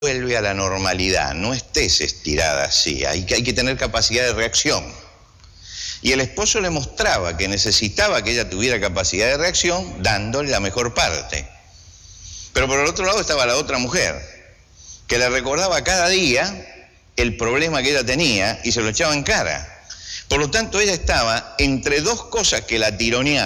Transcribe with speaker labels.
Speaker 1: vuelve a la normalidad, no estés estirada así, hay que tener capacidad de reacción. Y el esposo le mostraba que necesitaba que ella tuviera capacidad de reacción dándole la mejor parte. Pero por el otro lado estaba la otra mujer, que le recordaba cada día el problema que ella tenía y se lo echaba en cara. Por lo tanto, ella estaba entre dos cosas que la tironeaban.